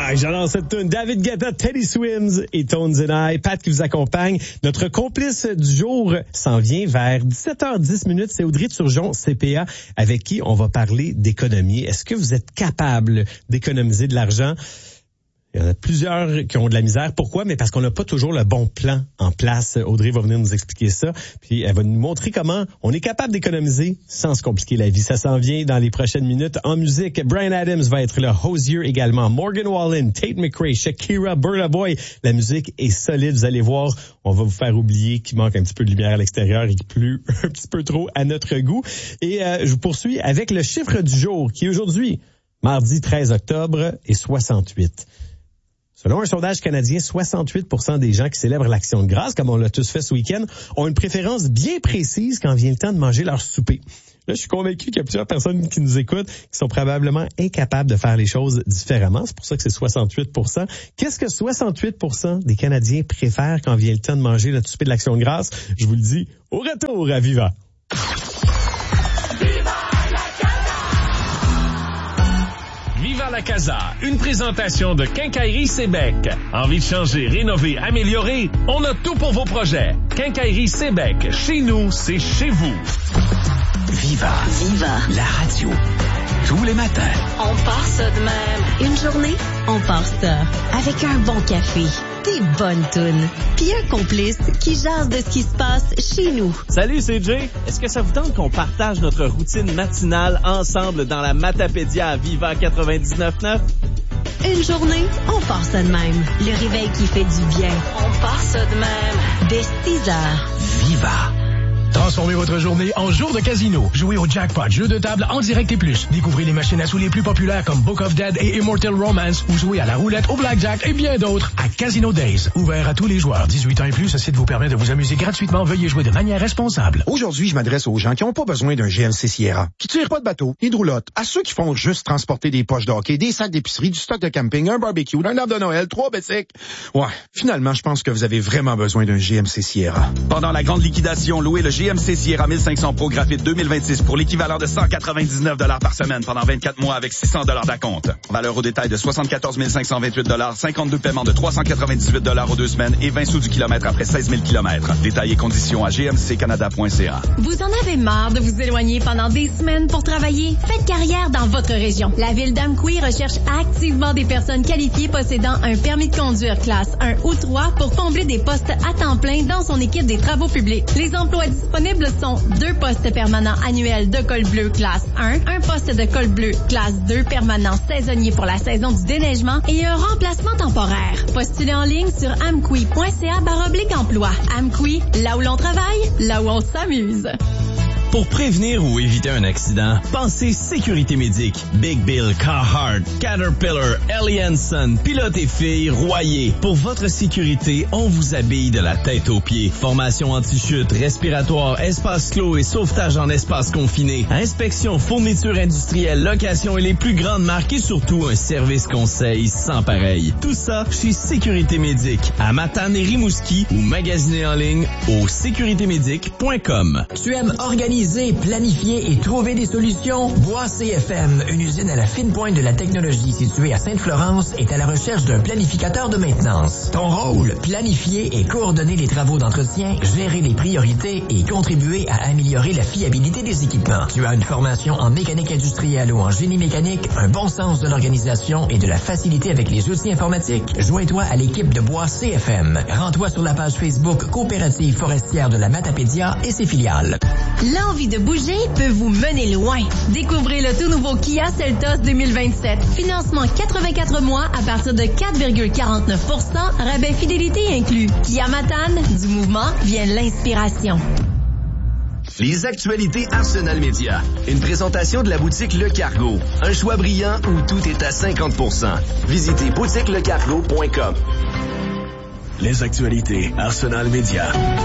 J'adore cette tune. David Guetta, Teddy Swims et Tones and I. Pat qui vous accompagne. Notre complice du jour s'en vient vers 17h10. C'est Audrey Turgeon, CPA, avec qui on va parler d'économie. Est-ce que vous êtes capable d'économiser de l'argent? Il y en a plusieurs qui ont de la misère. Pourquoi? Mais parce qu'on n'a pas toujours le bon plan en place. Audrey va venir nous expliquer ça. Puis elle va nous montrer comment on est capable d'économiser sans se compliquer la vie. Ça s'en vient dans les prochaines minutes. En musique, Bryan Adams va être là. Hozier également. Morgan Wallen, Tate McRae, Shakira, Burna Boy. La musique est solide. Vous allez voir, on va vous faire oublier qu'il manque un petit peu de lumière à l'extérieur et qu'il pleut un petit peu trop à notre goût. Et je vous poursuis avec le chiffre du jour qui est aujourd'hui, mardi 13 octobre, est 68. Selon un sondage canadien, 68% des gens qui célèbrent l'Action de grâce, comme on l'a tous fait ce week-end, ont une préférence bien précise quand vient le temps de manger leur souper. Là, je suis convaincu qu'il y a plusieurs personnes qui nous écoutent qui sont probablement incapables de faire les choses différemment. C'est pour ça que c'est 68%. Qu'est-ce que 68% des Canadiens préfèrent quand vient le temps de manger notre souper de l'Action de grâce? Je vous le dis au retour à Viva. Viva la Casa, une présentation de Quincaillerie Sébec. Envie de changer, rénover, améliorer? On a tout pour vos projets. Quincaillerie Sébec, chez nous, c'est chez vous. Viva la radio. Tous les matins. On part ça de même. Une journée, on part ça. Avec un bon café, des bonnes tounes, puis un complice qui jase de ce qui se passe chez nous. Salut, c'est Jay. Est-ce que ça vous tente qu'on partage notre routine matinale ensemble dans la Matapédia à Viva 99.9? Une journée, on part ça de même. Le réveil qui fait du bien. On part ça de même. Dès 6 heures. Viva. Transformez votre journée en jour de casino. Jouez au jackpot, jeu de table en direct et plus. Découvrez les machines à sous les plus populaires comme Book of Dead et Immortal Romance ou jouez à la roulette, au blackjack et bien d'autres à Casino Days. Ouvert à tous les joueurs. 18 ans et plus, ce site vous permet de vous amuser gratuitement. Veuillez jouer de manière responsable. Aujourd'hui, je m'adresse aux gens qui n'ont pas besoin d'un GMC Sierra, qui tirent pas de bateau, ni de roulotte, à ceux qui font juste transporter des poches de hockey, des sacs d'épicerie, du stock de camping, un barbecue, un arbre de Noël, 3 bicycles. Ouais, finalement, je pense que vous avez vraiment besoin d'un GMC Sierra. Pendant la grande liquidation, louez le GMC Sierra 1500 Pro Graphite 2026 pour l'équivalent de 199 $ par semaine pendant 24 mois avec 600 $ d'acompte. Valeur au détail de 74 528 $, 52 paiements de 398 $ aux 2 semaines et 20 sous du kilomètre après 16 000 km. Détails et conditions à gmccanada.ca. Vous en avez marre de vous éloigner pendant des semaines pour travailler? Faites carrière dans votre région. La ville d'Amqui recherche activement des personnes qualifiées possédant un permis de conduire classe 1 ou 3 pour combler des postes à temps plein dans son équipe des travaux publics. Les emplois disponibles sont 2 postes permanents annuels de col bleu classe 1, un poste de col bleu classe 2 permanent saisonnier pour la saison du déneigement et un remplacement temporaire. Postulez en ligne sur amqui.ca/emploi. Amqui, là où l'on travaille, là où on s'amuse. Pour prévenir ou éviter un accident, pensez sécurité médique. Big Bill, Carhartt, Caterpillar, Ellie Hansen, Pilote et Filles, Royer. Pour votre sécurité, on vous habille de la tête aux pieds. Formation anti-chute, respiratoire, espace clos et sauvetage en espace confiné. Inspection, fourniture industrielle, location et les plus grandes marques et surtout un service conseil sans pareil. Tout ça chez Sécurité Médique, à Matane et Rimouski ou magasinez en ligne au sécuritémédique.com. Tu aimes organiser, planifier et trouver des solutions? Bois CFM, une usine à la fine pointe de la technologie située à Sainte-Florence, est à la recherche d'un planificateur de maintenance. Ton rôle, planifier et coordonner les travaux d'entretien, gérer les priorités et contribuer à améliorer la fiabilité des équipements. Tu as une formation en mécanique industrielle ou en génie mécanique, un bon sens de l'organisation et de la facilité avec les outils informatiques. Joins-toi à l'équipe de Bois CFM. Rends-toi sur la page Facebook Coopérative forestière de la Matapédia et ses filiales. L'envie de bouger peut vous mener loin. Découvrez le tout nouveau Kia Seltos 2027. Financement 84 mois à partir de 4,49 %, rabais fidélité inclus. Kia Matane, du mouvement vient l'inspiration. Les actualités Arsenal Média. Une présentation de la boutique Le Cargo. Un choix brillant où tout est à 50 %. Visitez boutiquelecargo.com. Les actualités Arsenal Média.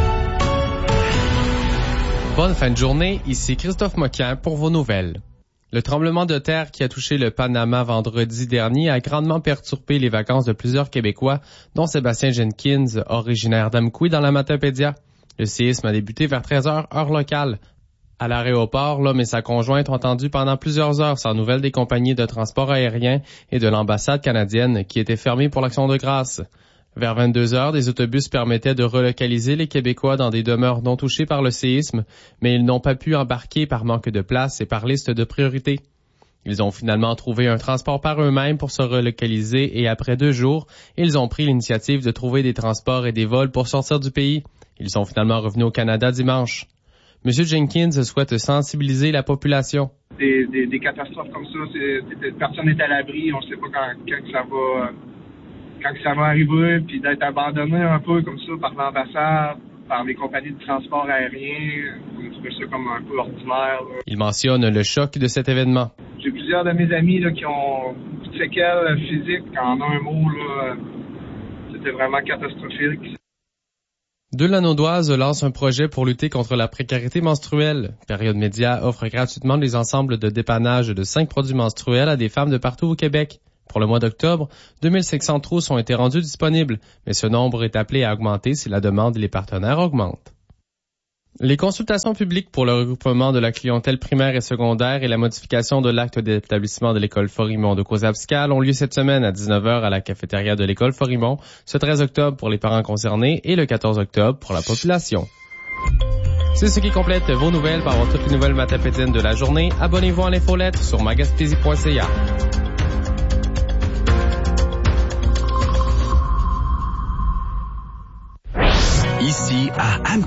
Bonne fin de journée, ici Christophe Moquin pour vos nouvelles. Le tremblement de terre qui a touché le Panama vendredi dernier a grandement perturbé les vacances de plusieurs Québécois, dont Sébastien Jenkins, originaire d'Amqui dans la Matapédia. Le séisme a débuté vers 13h, heure locale. À l'aéroport, l'homme et sa conjointe ont attendu pendant plusieurs heures sans nouvelles des compagnies de transport aérien et de l'ambassade canadienne qui étaient fermées pour l'Action de grâce. Vers 22 heures, des autobus permettaient de relocaliser les Québécois dans des demeures non touchées par le séisme, mais ils n'ont pas pu embarquer par manque de place et par liste de priorité. Ils ont finalement trouvé un transport par eux-mêmes pour se relocaliser et après 2 jours, ils ont pris l'initiative de trouver des transports et des vols pour sortir du pays. Ils sont finalement revenus au Canada dimanche. M. Jenkins souhaite sensibiliser la population. Des catastrophes comme ça, personne n'est à l'abri, on ne sait pas quand ça va arriver, puis d'être abandonné un peu comme ça par l'ambassade, par les compagnies de transport aérien, on trouve ça comme un peu ordinaire. Là. Il mentionne le choc de cet événement. J'ai plusieurs de mes amis là, qui ont beaucoup de séquelles physiques. En un mot, là, c'était vraiment catastrophique. Delanaudoise lance un projet pour lutter contre la précarité menstruelle. Période Média offre gratuitement des ensembles de dépannage de 5 produits menstruels à des femmes de partout au Québec. Pour le mois d'octobre, 2500 trousses ont été rendues disponibles, mais ce nombre est appelé à augmenter si la demande et les partenaires augmentent. Les consultations publiques pour le regroupement de la clientèle primaire et secondaire et la modification de l'acte d'établissement de l'école Forimont de Causa-Abscal ont lieu cette semaine à 19h à la cafétéria de l'école Forimont, ce 13 octobre pour les parents concernés et le 14 octobre pour la population. C'est ce qui complète vos nouvelles. Pour avoir toutes les nouvelles matapédines de la journée, abonnez-vous à l'infolettre sur magaspésie.ca. Ici à